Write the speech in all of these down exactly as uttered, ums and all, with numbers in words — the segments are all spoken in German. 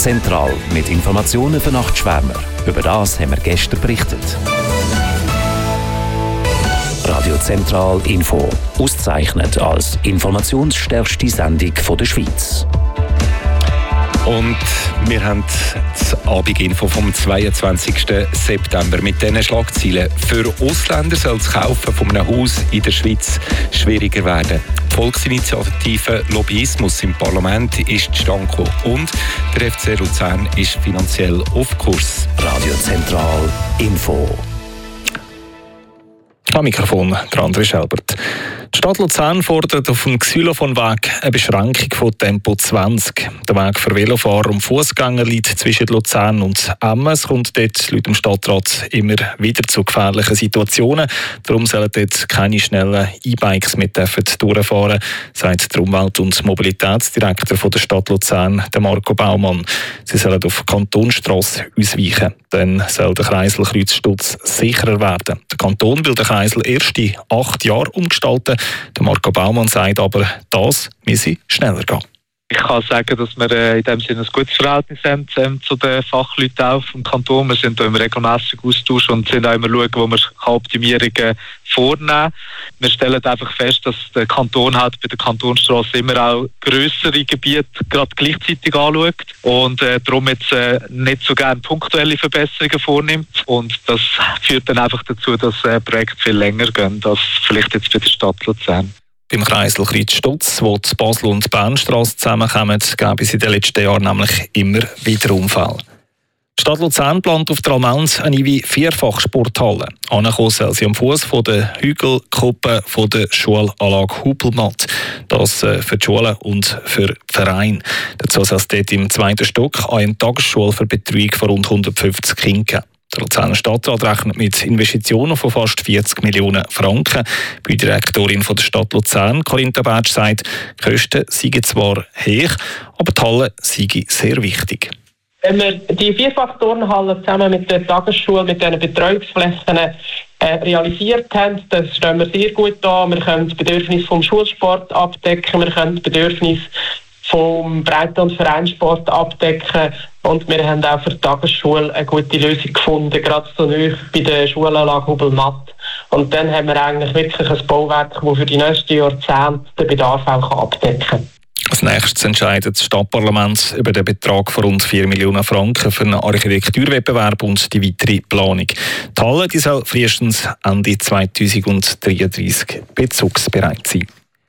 Zentral mit Informationen für Nachtschwärmer. Über das haben wir gestern berichtet. Radio Zentral Info, ausgezeichnet als informationsstärkste Sendung der Schweiz. Und wir haben das Abendinfo vom zweiundzwanzigsten September mit diesen Schlagzeilen. Für Ausländer soll das Kaufen von einem Haus in der Schweiz schwieriger werden. Die Volksinitiative Lobbyismus im Parlament ist zustande gekommen und der F C Luzern ist finanziell auf Kurs. Radio Zentral Info. Am Mikrofon der André Schelbert. Die Stadt Luzern fordert auf dem Xylophonweg eine Beschränkung von Tempo zwanzig. Der Weg für Velofahrer und Fußgänger liegt zwischen Luzern und Emmen. Es kommt dort laut dem Stadtrat immer wieder zu gefährlichen Situationen. Darum sollen dort keine schnellen E-Bikes mit durchfahren, sagt der Umwelt- und Mobilitätsdirektor von der Stadt Luzern, der Marco Baumann. Sie sollen auf die Kantonsstrasse ausweichen. Dann soll der Kreiselkreuzstutz sicherer werden. Der Kanton will den Kreisel erst in acht Jahren umgestalten. Der Marco Baumann sagt aber, das müsse schneller gehen. Ich kann sagen, dass wir äh, in dem Sinne ein gutes Verhältnis haben ähm, zu den Fachleuten auf dem Kanton. Wir sind da immer regelmässig Austausch und sind auch immer schauen, wo wir Optimierungen vornehmen. Wir stellen einfach fest, dass der Kanton halt bei der Kantonsstrasse immer auch grössere Gebiete gerade gleichzeitig anschaut und äh, darum jetzt äh, nicht so gerne punktuelle Verbesserungen vornimmt. Und das führt dann einfach dazu, dass äh, Projekte viel länger gehen als vielleicht jetzt bei der Stadt Luzern. Beim Kreiselkreuzstutz, wo die Basel- und Bernstrasse zusammenkommen, gab es in den letzten Jahren nämlich immer wieder Unfälle. Die Stadt Luzern plant auf der Almens eine neue Vierfachsporthalle. Angekommen soll sie am Fuß von der Hügelkuppe von der Schulanlage Hupelmatt. Das für die Schulen und für den Verein. Dazu soll es dort im zweiten Stock eine Tagesschule für Betreuung von rund hundertfünfzig Kindern. Der Luzerner Stadtrat rechnet mit Investitionen von fast vierzig Millionen Franken. Die Direktorin von der Stadt Luzern, Corinta Bertsch, sagt, die Kosten seien zwar hoch, aber die Halle sei sehr wichtig. Wenn wir die Vierfach-Turnhalle zusammen mit der Tagesschule, mit diesen Betreuungsflächen äh, realisiert haben, dann stehen wir sehr gut da. Wir können das Bedürfnis vom Schulsport abdecken, wir können das Bedürfnis vom Breite- und Vereinssport abdecken und wir haben auch für die Tagesschule eine gute Lösung gefunden, gerade so nahe bei der Schulanlage Hubelmatt. Und dann haben wir eigentlich wirklich ein Bauwerk, das für die nächsten Jahrzehnte den Bedarf auch abdecken kann. Als nächstes entscheidet das Stadtparlament über den Betrag von rund vier Millionen Franken für einen Architekturwettbewerb und die weitere Planung. Die Halle die soll frühestens Ende zweitausenddreiunddreißig bezugsbereit sein.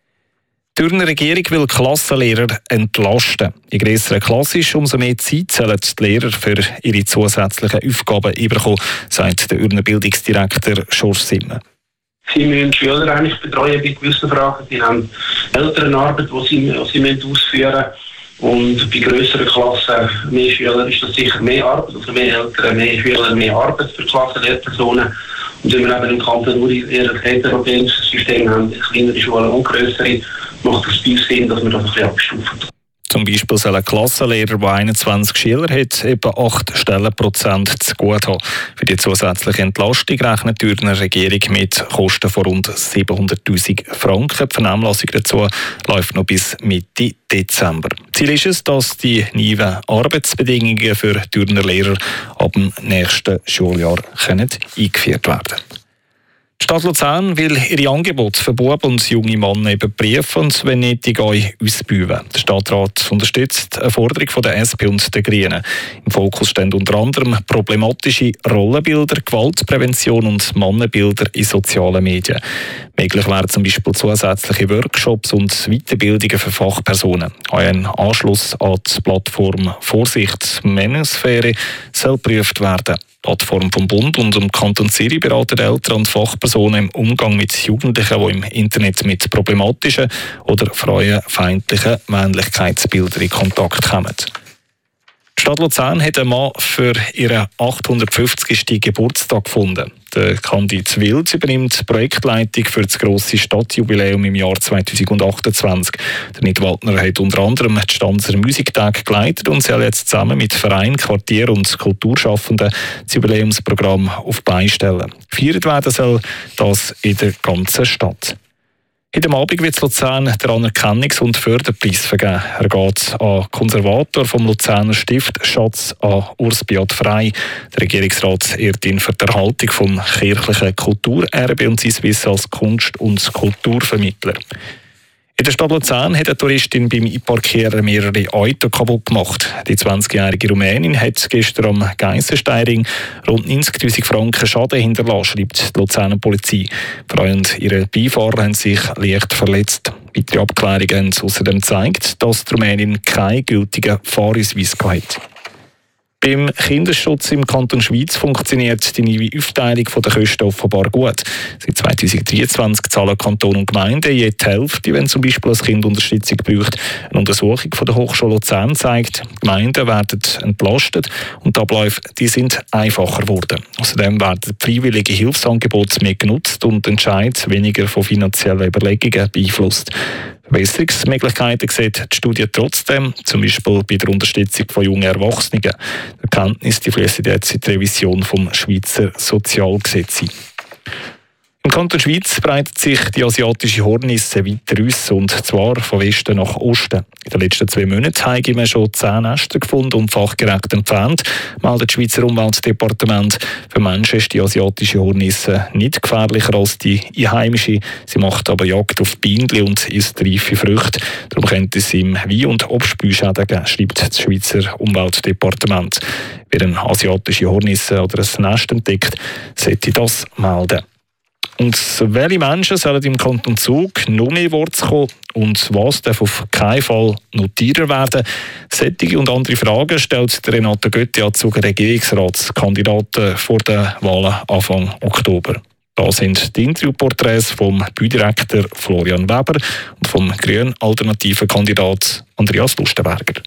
Die Thürner Regierung will Klassenlehrer entlasten. Je grösser eine Klasse ist, umso mehr Zeit sollen die Lehrer für ihre zusätzlichen Aufgaben bekommen, sagt der Urner Bildungsdirektor Schorsch Simmen. Sie müssen die Schüler eigentlich betreuen bei gewissen Fragen. Sie haben Elternarbeit, die sie, die sie müssen ausführen müssen. Und bei grösseren Klassen, mehr Schüler, ist das sicher mehr Arbeit. Also mehr Eltern, mehr Schüler, mehr Arbeit für Klassenlehrpersonen. Und wenn wir eben im Kanton nur eher ein heterogenes System haben, kleinere Schulen und grössere, macht es viel Sinn, dass wir das ein bisschen abstufen. Zum Beispiel soll ein Klassenlehrer, der einundzwanzig Schüler hat, etwa acht Stellenprozent zu gut haben. Für die zusätzliche Entlastung rechnet die Thürner Regierung mit Kosten von rund siebenhunderttausend Franken. Die Vernehmlassung dazu läuft noch bis Mitte Dezember. Ziel ist es, dass die neuen Arbeitsbedingungen für Thürner Lehrer ab dem nächsten Schuljahr können eingeführt werden können. Die Stadt Luzern will ihre Angebote für Buben und junge Männer überprüfen und wenn nötig auch ausbauen. Der Stadtrat unterstützt eine Forderung von der S P und der Grünen. Im Fokus stehen unter anderem problematische Rollenbilder, Gewaltprävention und Mannenbilder in sozialen Medien. Möglich wären zum Beispiel zusätzliche Workshops und Weiterbildungen für Fachpersonen. Auch ein Anschluss an die Plattform Vorsicht Männersphäre soll geprüft werden. Die Plattform vom Bund und dem Kanton Zürich beraten Eltern und Fachpersonen im Umgang mit Jugendlichen, die im Internet mit problematischen oder frauenfeindlichen Männlichkeitsbildern in Kontakt kommen. Die Stadt Luzern hat einen Mann für ihren achthundertfünfzigsten Geburtstag gefunden. Der Candid Wild übernimmt die Projektleitung für das grosse Stadtjubiläum im Jahr zweitausendachtundzwanzig. Der Nidwaldner hat unter anderem die Stanzer Musiktage geleitet und soll jetzt zusammen mit Verein, Quartier und Kulturschaffenden das Jubiläumsprogramm auf die Beine stellen. Gefeiert werden soll das in der ganzen Stadt. Heute Abend wird Luzern den Anerkennungs- und Förderpreis vergeben. Er geht an Konservator vom Luzerner Stift Schatz an Urs Beat Frey. Der Regierungsrat ehrt ihn für die Erhaltung vom kirchlichen Kulturerbe und sein Wissen als Kunst- und Kulturvermittler. In der Stadt Luzern hat eine Touristin beim Einparkieren mehrere Autos kaputt gemacht. Die zwanzigjährige Rumänin hat gestern am Geissensteinring rund neunzigtausend Franken Schaden hinterlassen, schreibt die Luzerner Polizei. Frau und ihre Beifahrer haben sich leicht verletzt. Weitere Abklärungen haben außerdem gezeigt, dass die Rumänin keinen gültigen Fahrausweis hatte. Beim Kinderschutz im Kanton Schwyz funktioniert die neue Aufteilung der Kosten offenbar gut. Seit zweitausenddreiundzwanzig zahlen Kanton und Gemeinden je die Hälfte, wenn zum Beispiel ein Kind Unterstützung braucht. Eine Untersuchung von der Hochschule Luzern zeigt, Gemeinden werden entlastet und die Abläufe die sind einfacher geworden. Außerdem werden freiwillige Hilfsangebote mehr genutzt und Entscheid weniger von finanziellen Überlegungen beeinflusst. Verbesserungsmöglichkeiten sieht die Studie trotzdem, zum Beispiel bei der Unterstützung von jungen Erwachsenen. Die Erkenntnisse fließen jetzt in die Revision des Schweizer Sozialgesetzes ein. Im Kanton Schwyz breitet sich die asiatische Hornisse weiter aus, und zwar von Westen nach Osten. In den letzten zwei Monaten haben wir schon zehn Nester gefunden und fachgerecht entfernt, meldet das Schweizer Umweltdepartement. Für Menschen ist die asiatische Hornisse nicht gefährlicher als die einheimische. Sie macht aber Jagd auf Bienen und isst reife Früchte. Darum könnte es im Wein- und Obstbäume geben, schreibt das Schweizer Umweltdepartement. Wer eine asiatische Hornisse oder ein Nest entdeckt, sollte das melden. Und welche Menschen sollen im Kanton Zug noch mehr Worte kommen und was darf auf keinen Fall noch teurer werden? Solche und andere Fragen stellt Renate Götti an Zuger Regierungsratskandidaten vor den Wahlen Anfang Oktober. Da sind die Interviewporträts vom Baudirektor Florian Weber und vom grünen alternativen Kandidat Andreas Lustenberger.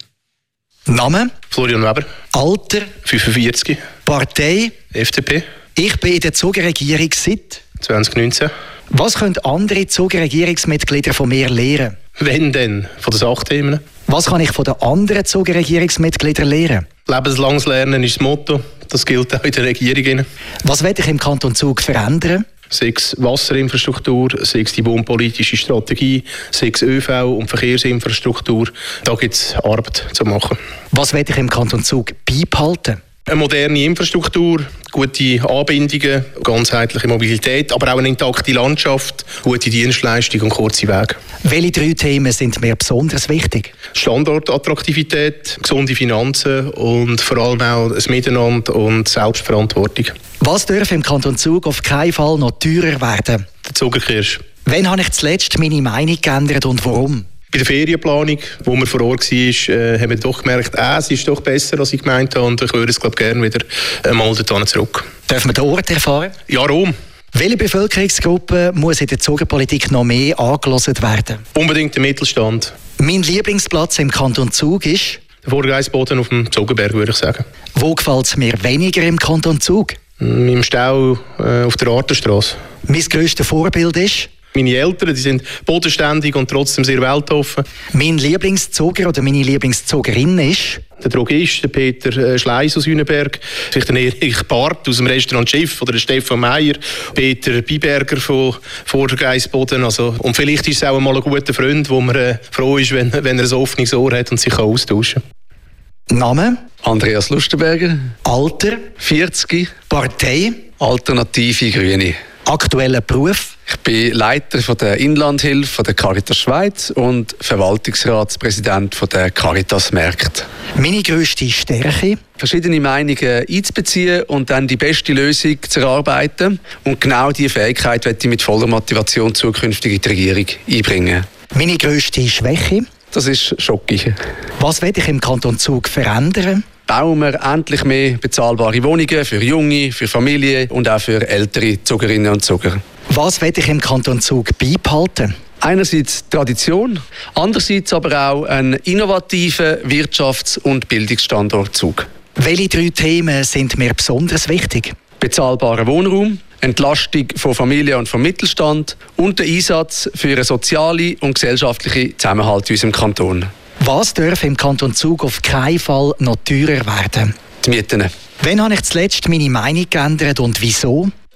Name? Florian Weber. Alter? fünfundvierzig. Partei? F D P. Ich bin in der Zuger-Regierung seit zwanzig neunzehn. Was können andere Zuger-Regierungsmitglieder von mir lernen? Wenn denn? Von den Sachthemen. Was kann ich von den anderen Zuger-Regierungsmitgliedern lernen? Lebenslanges Lernen ist das Motto. Das gilt auch in der Regierung. Was will ich im Kanton Zug verändern? Sei es Wasserinfrastruktur, sei es die wohnpolitische Strategie, sei es Ö V und Verkehrsinfrastruktur. Da gibt es Arbeit zu machen. Was will ich im Kanton Zug beibehalten? Eine moderne Infrastruktur, gute Anbindungen, ganzheitliche Mobilität, aber auch eine intakte Landschaft, gute Dienstleistung und kurze Wege. Welche drei Themen sind mir besonders wichtig? Standortattraktivität, gesunde Finanzen und vor allem auch das Miteinander und Selbstverantwortung. Was darf im Kanton Zug auf keinen Fall noch teurer werden? Der Zuckerkirsch. Wann habe ich zuletzt meine Meinung geändert und warum? Bei der Ferienplanung, wo man vor Ort war, äh, haben wir doch gemerkt, äh, es ist doch besser, als ich gemeint habe, und ich würde es, glaube ich, gerne wieder einmal dorthin zurück. Dürfen wir den Ort erfahren? Ja, Rom. Welche Bevölkerungsgruppe muss in der Zugerpolitik noch mehr angehört werden? Unbedingt der Mittelstand. Mein Lieblingsplatz im Kanton Zug ist? Der Vorgeisboden auf dem Zogenberg, würde ich sagen. Wo gefällt es mir weniger im Kanton Zug? Im Stau äh, auf der Artenstrasse. Mein grösstes Vorbild ist? Meine Eltern, die sind bodenständig und trotzdem sehr weltoffen. Mein Lieblingszoger oder meine Lieblingszogerin ist? Der Drogist, der Peter Schleiss aus Hüneberg, vielleicht der Erich Barth aus dem Restaurant Schiff oder der Stefan Meyer, Peter Biberger von Vordergeisboden. Also, und vielleicht ist es auch einmal ein guter Freund, wo man äh, froh ist, wenn, wenn er ein offenes Ohr hat und sich austauschen kann. Name? Andreas Lustenberger. Alter? vierzig. Partei? Alternative Grüne. Aktueller Beruf? Ich bin Leiter von der Inlandhilfe von der Caritas Schweiz und Verwaltungsratspräsident von der Caritas Märkte. Meine grösste Stärke? Verschiedene Meinungen einzubeziehen und dann die beste Lösung zu erarbeiten. Und genau diese Fähigkeit werde ich mit voller Motivation zukünftig in die Regierung einbringen. Meine grösste Schwäche? Das ist schockig. Was will ich im Kanton Zug verändern? Bauen wir endlich mehr bezahlbare Wohnungen für Junge, für Familien und auch für ältere Zugerinnen und Zuger. Was will ich im Kanton Zug beibehalten? Einerseits Tradition, andererseits aber auch einen innovativen Wirtschafts- und Bildungsstandort Zug. Welche drei Themen sind mir besonders wichtig? Bezahlbarer Wohnraum, Entlastung von Familie und vom Mittelstand und der Einsatz für einen sozialen und gesellschaftlichen Zusammenhalt in unserem Kanton. Was darf im Kanton Zug auf keinen Fall noch teurer werden? Die Mieten. Wann habe ich zuletzt meine Meinung geändert und wieso?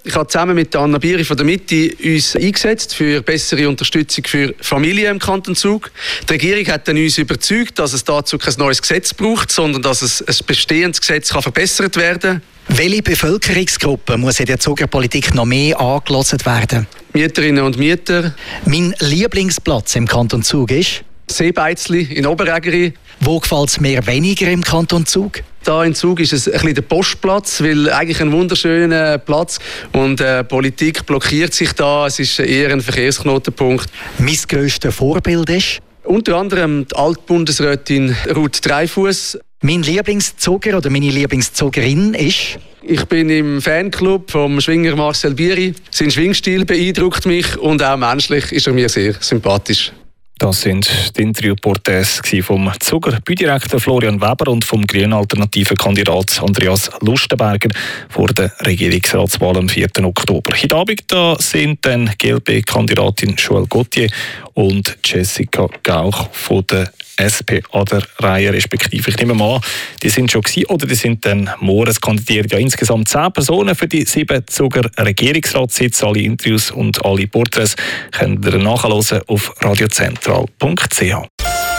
Ich habe zusammen mit Anna Bieri von der Mitte uns eingesetzt für bessere Unterstützung für Familien im Kanton Zug. Die Regierung hat dann uns überzeugt, dass es dazu kein neues Gesetz braucht, sondern dass es ein bestehendes Gesetz kann verbessert werden kann. Welche Bevölkerungsgruppe muss in der Zuger Politik noch mehr angehört werden? Mieterinnen und Mieter. Mein Lieblingsplatz im Kanton Zug ist? Seebeizli in Oberägeri. Wo gefällt es mir weniger im Kanton Zug? Da in Zug ist es ein bisschen der Postplatz, weil eigentlich ein wunderschöner Platz und die äh, Politik blockiert sich da. Es ist eher ein Verkehrsknotenpunkt. Mein grösstes Vorbild ist? Unter anderem die Altbundesrätin Ruth Dreifuss. Mein Lieblingszuger oder meine Lieblingszugerin ist? Ich bin im Fanclub vom Schwinger Marcel Bieri. Sein Schwingstil beeindruckt mich und auch menschlich ist er mir sehr sympathisch. Das sind die Interviewporträts vom Zuger Büdirektor Florian Weber und vom grünen alternativen Kandidat Andreas Lustenberger vor der Regierungsratswahl am vierten Oktober. Heute Abend da sind dann G L P-Kandidatin Joëlle Gauthier und Jessica Gauch von der S P an der Reihe, respektive. Ich nehme mal an, die sind schon gewesen, oder die sind dann morgen. Es kandidieren ja insgesamt zehn Personen für die sieben Zuger Regierungsratssitze. Alle Interviews und alle Porträts könnt ihr nachhören auf radiozentral punkt c h.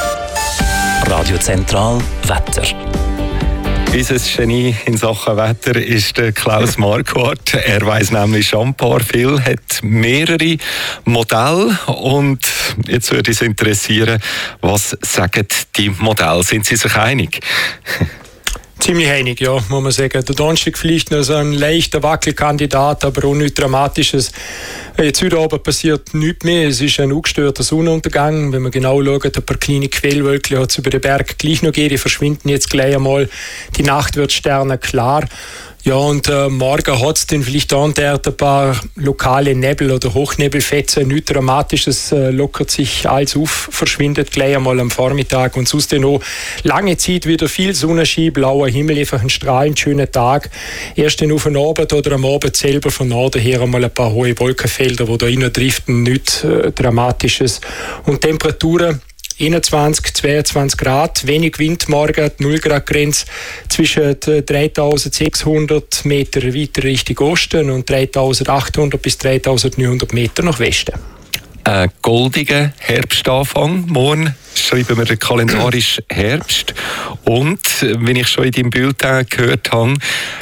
Radio Zentral Wetter. Unser Genie in Sachen Wetter ist der Klaus Marquardt. Er weiss nämlich schon ein paar viel, hat mehrere Modelle und jetzt würde es interessieren, was sagen die Modelle? Sind Sie sich einig? Ziemlich einig, ja, muss man sagen. Der Donnerstag vielleicht noch so ein leichter Wackelkandidat, aber auch nichts Dramatisches. Jetzt heute Abend passiert nichts mehr. Es ist ein ungestörter Sonnenuntergang. Wenn man genau schaut, ein paar kleine Quellwölkchen hat es über den Berg gleich noch gegeben. Die verschwinden jetzt gleich einmal. Die Nacht wird sternenklar. Ja, und äh, morgen hat es dann vielleicht da und dort ein paar lokale Nebel- oder Hochnebelfetzen. Nichts Dramatisches, äh, lockert sich alles auf, verschwindet gleich einmal am Vormittag. Und sonst dann auch lange Zeit wieder viel Sonnenschein, blauer Himmel, einfach ein strahlend schöner Tag. Erst dann auf den Abend oder am Abend selber von Norden her einmal ein paar hohe Wolkenfelder, die da rein driften. Nichts äh, Dramatisches. Und Temperaturen einundzwanzig, zweiundzwanzig Grad, wenig Wind morgen, die null Grad Grenze zwischen dreitausendsechshundert Meter weiter Richtung Osten und dreitausendachthundert bis dreitausendneunhundert Meter nach Westen. Ein goldiger Herbstanfang. Morgen schreiben wir den kalendarisch Herbst. Und, wenn ich schon in deinem Bulletin gehört habe,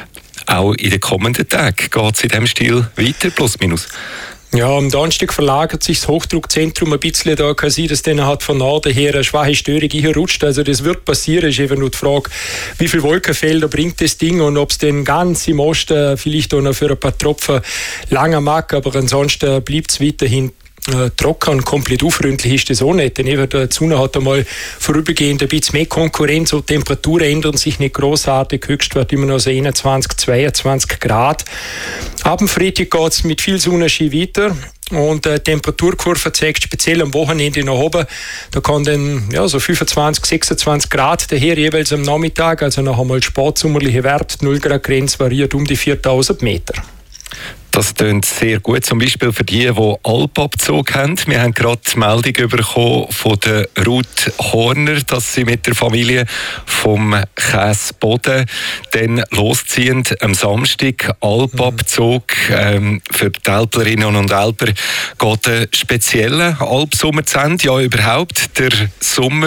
auch in den kommenden Tagen geht es in diesem Stil weiter, plus minus. Ja, am Donnerstag verlagert sich das Hochdruckzentrum ein bisschen. Da kann sein, dass dann halt von Norden her eine schwache Störung einrutscht. Also das wird passieren. Es ist eben nur die Frage, wie viele Wolkenfelder bringt das Ding und ob es dann ganz im Osten vielleicht auch noch für ein paar Tropfen länger mag. Aber ansonsten bleibt es weiterhin Äh, trocken und komplett unfreundlich ist das auch nicht. Denn eben die Sonne hat einmal vorübergehend ein bisschen mehr Konkurrenz und die Temperaturen ändern sich nicht großartig. Höchstwert immer noch so einundzwanzig, zweiundzwanzig Grad. Ab dem Freitag geht es mit viel Sonnenschein weiter. Und die Temperaturkurve zeigt speziell am Wochenende nach oben. Da kann dann ja, so fünfundzwanzig, sechsundzwanzig Grad daher jeweils am Nachmittag. Also noch einmal spätsommerliche Wert. Die null Grad Grenze variiert um die viertausend Meter. Das klingt sehr gut, zum Beispiel für die, die Alpabzug haben. Wir haben gerade die Meldung bekommen von der Ruth Horner, dass sie mit der Familie vom Käsboden dann losziehen am Samstag. Alpabzug ähm, für die Alplerinnen und Alper geht ein spezieller Alpsommer zu Ende. Ja, überhaupt, der Sommer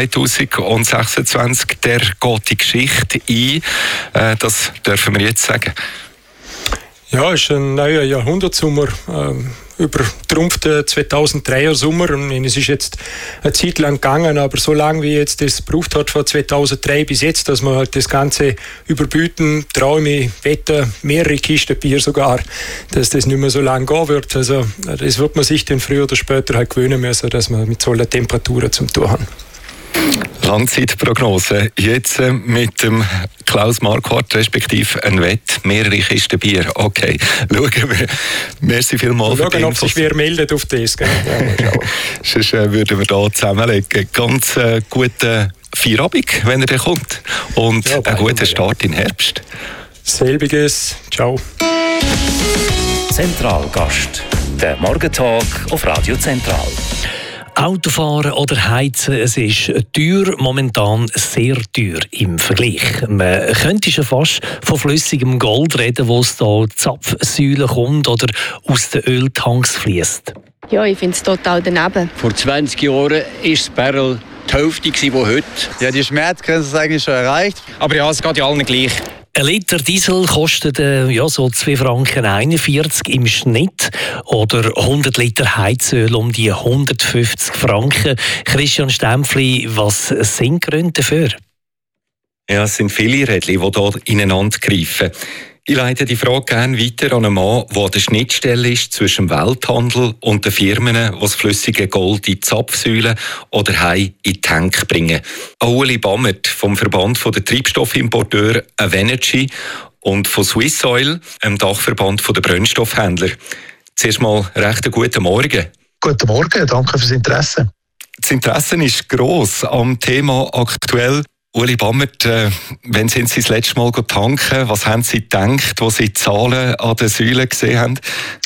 zweitausendsechsundzwanzig, der geht die Geschichte ein. Äh, das dürfen wir jetzt sagen. Ja, es ist ein neuer Jahrhundertsommer, äh, übertrumpft der zweitausenddreier Sommer. Und es ist jetzt eine Zeit lang gegangen, aber so lange wie jetzt das gebraucht hat von zweitausenddrei bis jetzt, dass man halt das Ganze überbieten, Träume, Wetter, mehrere Kisten Bier sogar, dass das nicht mehr so lange gehen wird. Also das wird man sich dann früher oder später halt gewöhnen müssen, dass man mit solchen Temperaturen zum tun haben. Langzeitprognose. Jetzt äh, mit dem Klaus Marquardt, respektive ein Wett, mehrere Kisten Bier. Okay, schauen wir. Merci vielmals für die Schauen, ob sich wer meldet auf das. Ja, sonst äh, würden wir hier zusammenlegen. Ganz äh, guten Feierabend, wenn er dann kommt. Und ja, einen guten Start ja. in Herbst. Selbiges. Ciao. Zentralgast. Der Morgentag auf Radio Zentral. Autofahren oder Heizen, es ist teuer, momentan sehr teuer im Vergleich. Man könnte schon fast von flüssigem Gold reden, wo es da Zapfsäulen kommt oder aus den Öltanks fließt. Ja, ich finde es total daneben. Vor zwanzig Jahren war das Barrel die Hälfte, die heute. Ja, die Schmerzgrenze ist eigentlich schon erreicht. Aber ja, es geht ja allen gleich. Ein Liter Diesel kostet äh, ja, so zwei Franken einundvierzig im Schnitt oder hundert Liter Heizöl um die hundertfünfzig Franken. Christian Stempfli, was sind Gründe dafür? Ja, es sind viele Rädchen, die hier ineinander greifen. Ich leite die Frage gerne weiter an einen Mann, der an der Schnittstelle ist zwischen dem Welthandel und den Firmen, die das flüssige Gold in die Zapfsäulen oder heim in die Tank bringen. Ueli Bammert vom Verband der Treibstoffimporteure Avenergy und von Swiss Oil, dem Dachverband der Brennstoffhändler. Zuerst mal recht guten Morgen. Guten Morgen, danke fürs Interesse. Das Interesse ist gross am Thema aktuell. Ueli Bammert, äh, wann sind Sie das letzte Mal tanken? Was haben Sie gedacht, als Sie die Zahlen an den Säulen gesehen haben?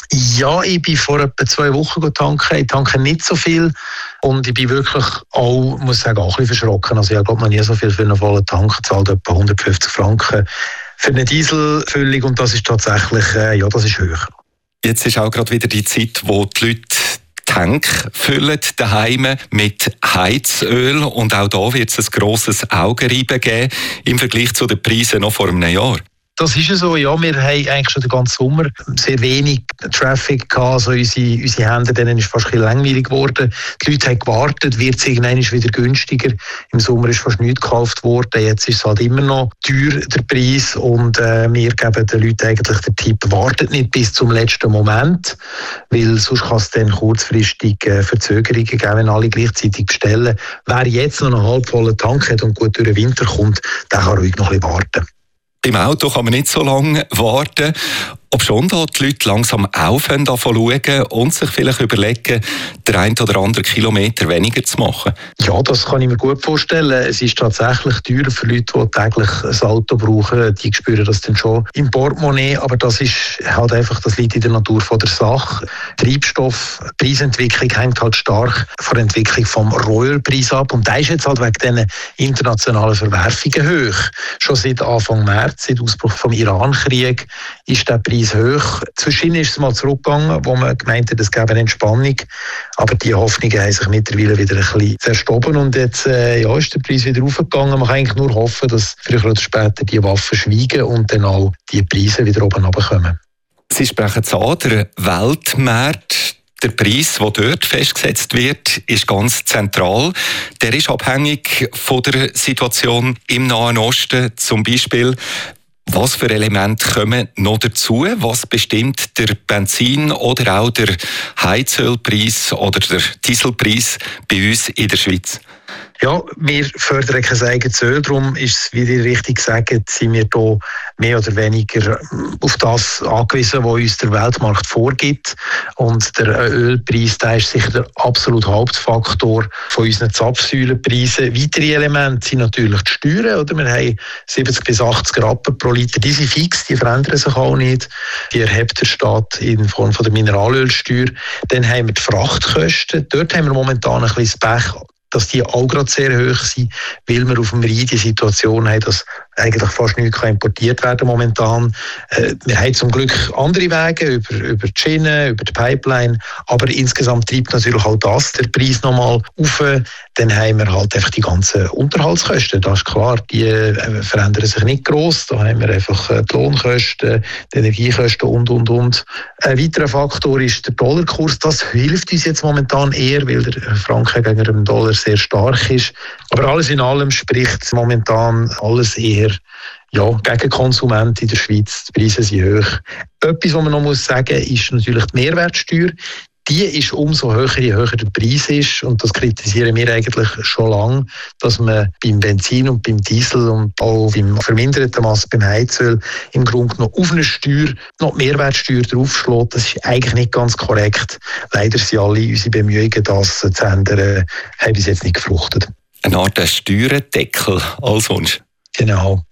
Ja, ich bin vor etwa zwei Wochen tanken. Ich tanke nicht so viel. Und ich bin wirklich auch, muss sagen, auch ein bisschen verschrocken. Also ich habe noch nie so viel für einen vollen Tank gezahlt, etwa hundertfünfzig Franken für eine Dieselfüllung. Und das ist tatsächlich, äh, ja, das ist hoch. Jetzt ist auch gerade wieder die Zeit, wo die Leute Tank füllen daheim mit Heizöl und auch da wird es ein grosses Augenreiben geben im Vergleich zu den Preisen noch vor einem Jahr. Das ist ja so, ja, wir haben eigentlich schon den ganzen Sommer sehr wenig Traffic gehabt, also unsere, unsere Hände, denen ist fast ein bisschen langweilig geworden. Die Leute haben gewartet, wird es irgendwann wieder günstiger. Im Sommer ist fast nichts gekauft worden, jetzt ist es halt immer noch teuer, der Preis, und äh, wir geben den Leuten eigentlich den Tipp, wartet nicht bis zum letzten Moment, weil sonst kann es dann kurzfristig äh, Verzögerungen geben, wenn alle gleichzeitig bestellen. Wer jetzt noch einen halbvollen Tank hat und gut durch den Winter kommt, der kann ruhig noch ein bisschen warten. Im Auto kann man nicht so lange warten, ob schon da die Leute langsam aufhören, davon schauen und sich vielleicht überlegen, den einen oder anderen Kilometer weniger zu machen. Ja, das kann ich mir gut vorstellen. Es ist tatsächlich teurer für Leute, die täglich ein Auto brauchen. Die spüren das dann schon im Portemonnaie, aber das ist halt einfach, das liegt in der Natur von der Sache. Treibstoff, Preisentwicklung hängt halt stark von der Entwicklung vom Rohölpreis ab, und der ist jetzt halt wegen diesen internationalen Verwerfungen hoch. Schon seit Anfang März, seit Ausbruch vom Iran-Krieg, ist der Preis hoch. Zwischen ist es mal zurückgegangen, wo man gemeint hat, es gäbe eine Entspannung, aber die Hoffnungen haben sich mittlerweile wieder ein bisschen zerstoben, und jetzt äh, ja, ist der Preis wieder aufgegangen. Man kann eigentlich nur hoffen, dass früher oder später die Waffen schweigen und dann auch die Preise wieder oben runterkommen. Sie sprechen es an, der Weltmarkt. Der Preis, der dort festgesetzt wird, ist ganz zentral. Der ist abhängig von der Situation im Nahen Osten. Zum Beispiel, was für Elemente kommen noch dazu? Was bestimmt der Benzin- oder auch der Heizölpreis oder der Dieselpreis bei uns in der Schweiz? Ja, wir fördern kein eigenes Öl, darum ist es, wie ihr richtig sagt, sind wir hier mehr oder weniger auf das angewiesen, was uns der Weltmarkt vorgibt. Und der Ölpreis, der ist sicher der absolute Hauptfaktor von unseren Zapfsäulenpreisen. Weitere Elemente sind natürlich die Steuern, oder? Wir haben siebzig bis achtzig Rappen pro Liter, die sind fix, die verändern sich auch nicht. Die erhebt der Staat in Form von der Mineralölsteuer. Dann haben wir die Frachtkosten, dort haben wir momentan ein bisschen das Pech, dass die auch gerade sehr hoch sind, weil wir auf dem Rhein die Situation haben, dass eigentlich fast nichts importiert werden momentan. Äh, wir haben zum Glück andere Wege über, über die Schiene, über die Pipeline, aber insgesamt treibt natürlich auch das der Preis nochmal auf. Dann haben wir halt einfach die ganzen Unterhaltskosten, das ist klar, die äh, verändern sich nicht gross. Da haben wir einfach äh, die Lohnkosten, die Energiekosten und, und, und. Ein weiterer Faktor ist der Dollarkurs. Das hilft uns jetzt momentan eher, weil der Franken gegen den Dollar sehr stark ist. Aber alles in allem spricht momentan alles eher ja, gegen Konsumenten in der Schweiz. Die Preise sind hoch. Etwas, was man noch muss sagen, ist natürlich die Mehrwertsteuer. Die ist umso höher, je höher der Preis ist. Und das kritisieren wir eigentlich schon lange, dass man beim Benzin und beim Diesel und auch beim verminderten Maß beim Heizöl im Grunde noch auf eine Steuer, noch die Mehrwertsteuer draufschlägt. Das ist eigentlich nicht ganz korrekt. Leider sind alle unsere Bemühungen, das zu ändern, haben bis jetzt nicht gefruchtet. Eine Art Steuerdeckel als Wunsch. Genau.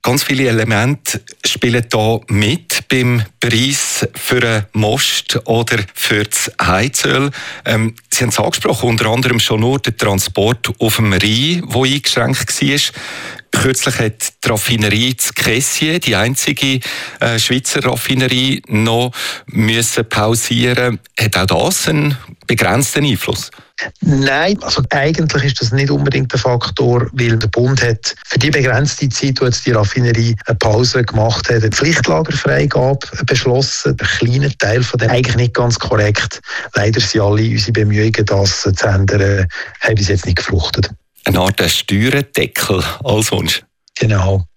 Ganz viele Elemente spielen da mit beim Preis für einen Most oder für das Heizöl. Ähm, Sie haben es angesprochen, unter anderem schon nur der Transport auf dem Rhein, der eingeschränkt war. Kürzlich hat die Raffinerie zu Kessier, die einzige äh, Schweizer Raffinerie, noch müssen pausieren. Hat auch das einen begrenzten Einfluss? Nein, also eigentlich ist das nicht unbedingt der Faktor, weil der Bund hat für die begrenzte Zeit, wo jetzt die Raffinerie eine Pause gemacht hat, eine Pflichtlagerfreigabe beschlossen. Ein kleiner Teil von dem eigentlich nicht ganz korrekt. Leider sind alle unsere Bemühungen, das zu ändern, haben bis jetzt nicht gefruchtet. Eine Art Steuerdeckel als Wunsch. Genau.